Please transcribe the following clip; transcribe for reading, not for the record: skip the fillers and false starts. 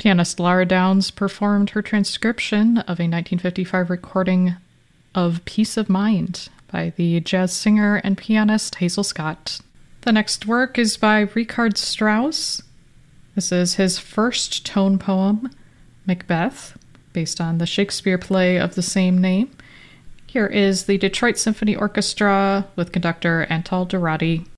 Pianist Lara Downs performed her transcription of a 1955 recording of Peace of Mind by the jazz singer and pianist Hazel Scott. The next work is by Richard Strauss. This is his first tone poem, Macbeth, based on the Shakespeare play of the same name. Here is the Detroit Symphony Orchestra with conductor Antal Dorati.